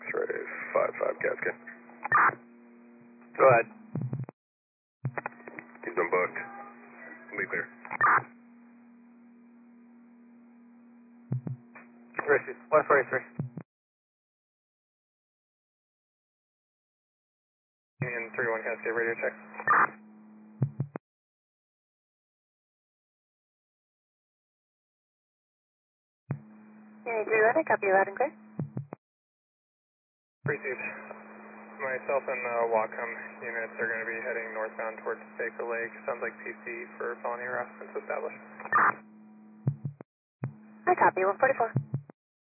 X-ray 5-5 Cascade. Go ahead. He's been booked. Be clear. Rescue, 143. Union 31 Cascade radio check. Union 31, I copy you loud and clear. Received. Myself and the Wacom units are going to be heading northbound towards Baker Lake. Sounds like PC for felony harassment established. I copy 144.